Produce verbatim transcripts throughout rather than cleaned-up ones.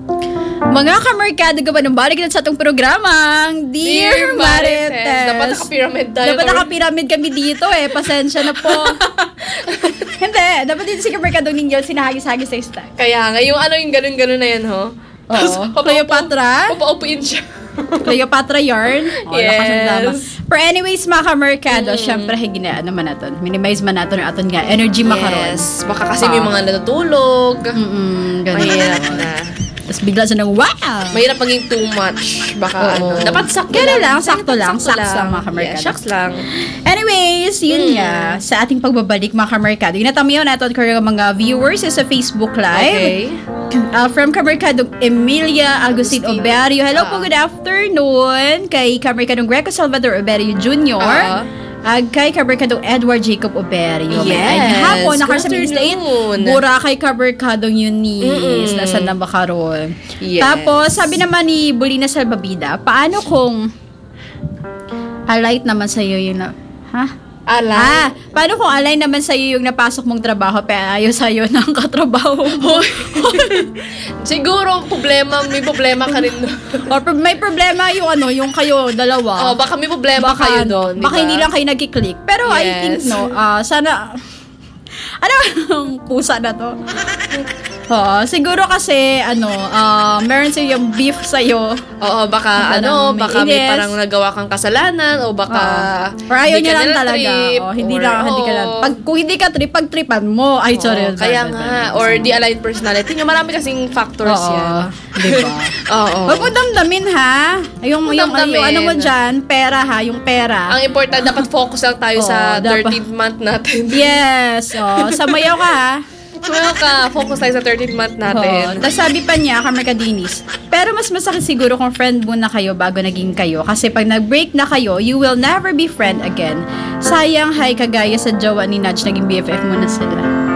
Mga kamerkado ka ba nung balik na sa itong programang Dear, Dear Marites. Marites. Dapat naka-pyramid tayo. Dapat naka-pyramid kami dito eh. Pasensya na po. Hindi. Dapat dito si kamerkado ninyo sinahagis-hagis sa istak. Kaya nga, yung ano yung ganun-ganun na yan, ho? Oo. Cleopatra. Papaupuin siya. Cleopatra yarn. Oh, yes. Pero anyways, mga kamerkado, mm. syempre, higinaan naman natin. Minimize man natin yung aton nga energy yes. makaroon. Baka kasi uh, may mga natutulog. Mm-mm, ganun. Mahirap na. Tapos bigla siya ng wow! Mahirap maging too much. Baka ano. Dapat sakto lang. lang. Sakto lang. Sakto lang, mga kamerkado. Yeah, shucks lang. Anyways, yun mm. nga. Sa ating pagbabalik, mga kamerkado. Inatamiyo natin ko mga viewers sa Facebook Live. Okay. Uh, from Kamerkadong Emilia Agustin Oberio. Hello uh, po, good afternoon. Kay Kamerkadong Greco Salvador Oberio Junior Uh, Ag kay Kamerkadong Edward Jacob Oberio. Yes. Hapon, nakasamin state. Bura kay Kamerkadong Eunice. Mm-mm. Nasaan na ba karon? Yes. Tapos, sabi naman ni Bulina Salvabida, paano kung alight naman sa'yo yung na... Ha? Alay? Ah, paano kung alay naman sa'yo yung napasok mong trabaho pero ayaw sa'yo ng katrabaho mo? Siguro, problema, may problema ka rin. Or may problema yung ano, yung kayo, dalawa. Oh, baka may problema baka, kayo doon. Baka diba? Hindi lang kayo nagkiklik. Pero yes. I think, no, uh, sana... Ano ang pusa na to? Oo, siguro kasi, ano, uh, meron sa'yo yung beef sa'yo. Oo, baka, ano, baka may parang nagawa kang kasalanan, o baka, uh, or ayaw niya lang talaga. O, hindi or, lang, oh, hindi ka lang. Pag, kung hindi ka trip, pag-tripan mo, ay, oh, sorry. Kaya nga, or the aligned personality niya, marami kasing factors oo, yan. Diba? Oo. Huwag mo damdamin, ha? Yung, yung, yung, yung ano mo dyan, pera, ha? Yung pera. Ang important, dapat focus lang tayo oh, sa thirteenth month natin. Yes. Oh, samayaw ka, ha? Sumayaw ka, focus tayo sa thirteenth month natin. Oh, tapos sabi pa niya, Kamerkadinis, pero mas masakit siguro kung friend muna kayo bago naging kayo. Kasi pag nag-break na kayo, you will never be friend again. Sayang, hay, kagaya sa jowa ni Nudge, naging B F F muna sila.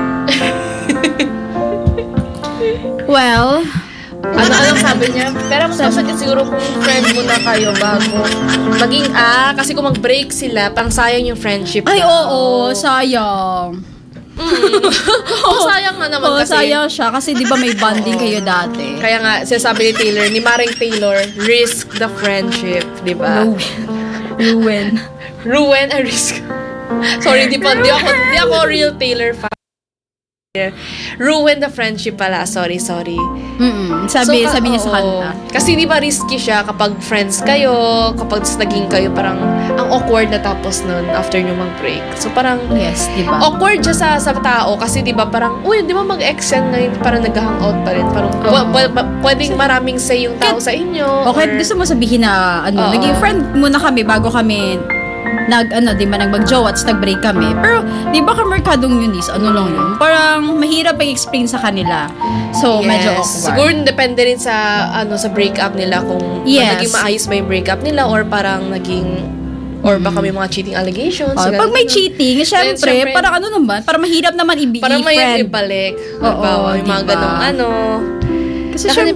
Well, ano anong sabi niya? Pero mas masakit siguro kung friend muna kayo bago maging ah, kasi kung mag-break sila, pang sayang yung friendship. Ay, oo, sayang. Mm. Oh, sayang nga naman oh, kasi. Sayang siya kasi 'di ba may bonding kayo dati. Kaya nga sinasabi ni Taylor, ni Maring Taylor, risk the friendship, 'di ba? Ruin. Ruin a risk. Sorry, di pa di ako di ako real Taylor fan. Ruin the friendship pala. Sorry, sorry. Mm-mm. Sabi, so, sabi niya sa kanta. Kasi di ba risky siya kapag friends kayo, kapag naging kayo parang ang awkward na tapos nun after nyo mag-break. So parang yes, di ba? Awkward siya sa, sa tao kasi di ba parang, uy, di ba mag-ex yan ngayon, parang nag-hangout pa rin. Parang oh. p- p- p- pwedeng maraming say yung tao sa inyo. Okay, or... gusto mo sabihin na ano, uh, naging friend muna kami bago kami nag ano, di ba, nag-mag-jowa at nag-break kami. Pero, di ba kamerkadong Eunice, ano lang yun? Parang, mahirap i-explain sa kanila. So, yes. Medyo awkward. Siguro, depende rin sa, ano, sa breakup nila kung yes. naging maayos ba yung breakup nila or parang naging, or baka may mga cheating allegations. Oh, pag may cheating, syempre, parang ano naman, parang mahirap naman i-friend. Parang may ibalik. Oo, yung mga ganong ano. Kasi syempre,